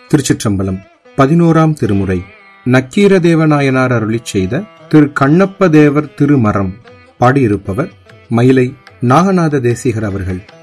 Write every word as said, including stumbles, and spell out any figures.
திருச்சிற்றம்பலம். பதினோராம் திருமுறை நக்கீரதேவநாயனார் அருளிச் செய்த திரு கண்ணப்ப தேவர் திருமரம். பாடியிருப்பவர் மயிலை நாகநாத தேசிகர் அவர்கள்.